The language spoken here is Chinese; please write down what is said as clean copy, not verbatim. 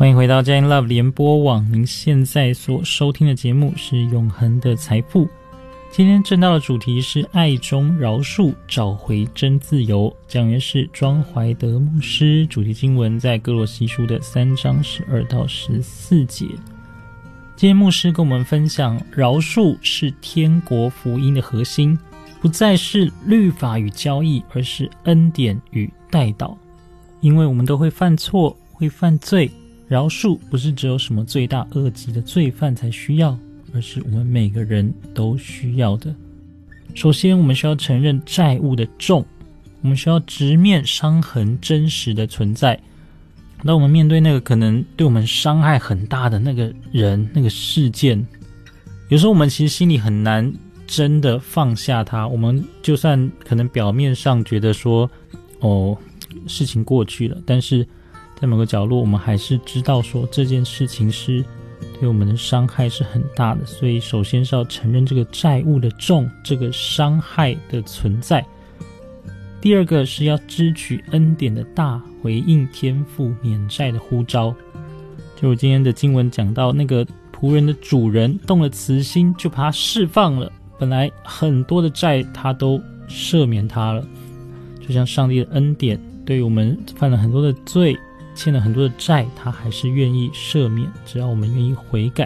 欢迎回到家in Love 联播网，您现在所收听的节目是永恒的财富。今天正道的主题是爱中饶恕，找回真自由。讲员是庄怀德牧师，主题经文在哥罗西书的3章12到14节。今天牧师跟我们分享，饶恕是天国福音的核心，不再是律法与交易，而是恩典与代祷。因为我们都会犯错，会犯罪，饶恕不是只有什么罪大恶极的罪犯才需要，而是我们每个人都需要的。首先，我们需要承认债务的重，我们需要直面伤痕真实的存在。当我们面对那个可能对我们伤害很大的那个人、那个事件，有时候我们其实心里很难真的放下它。我们就算可能表面上觉得说，事情过去了，但是在某个角落，我们还是知道说这件事情是对我们的伤害是很大的。所以首先是要承认这个债务的重，这个伤害的存在。第二个是要支取恩典的大，回应天父免债的呼召。就如今天的经文讲到，那个仆人的主人动了慈心，就把他释放了，本来很多的债他都赦免他了。就像上帝的恩典，对于我们犯了很多的罪，欠了很多的债，他还是愿意赦免，只要我们愿意悔改。